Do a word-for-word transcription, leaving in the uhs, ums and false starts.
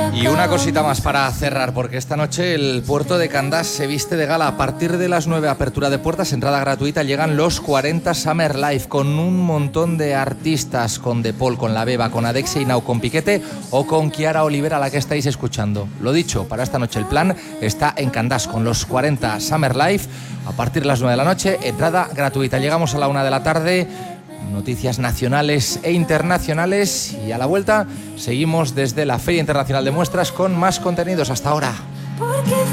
Y una cosita más para cerrar, porque esta noche el puerto de Candás se viste de gala. A partir de las nueve, apertura de puertas, entrada gratuita, llegan los cuarenta Summer Live con un montón de artistas, con De Paul, con La Beba, con Adexia Inau, con Piquete o con Kiara Olivera, la que estáis escuchando. Lo dicho, para esta noche el plan está en Candás con los cuarenta Summer Live. A partir de las nueve de la noche, entrada gratuita. Llegamos a la una de la tarde. Noticias nacionales e internacionales y a la vuelta seguimos desde la Feria Internacional de Muestras con más contenidos. Hasta ahora.